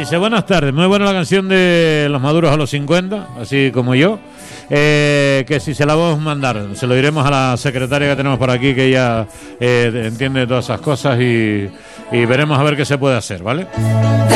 Dice, buenas tardes, muy buena la canción de Los Maduros a los 50, así como yo. Que si se la vamos a mandar, se lo diremos a la secretaria que tenemos por aquí, que ella entiende todas esas cosas y veremos a ver qué se puede hacer, ¿vale?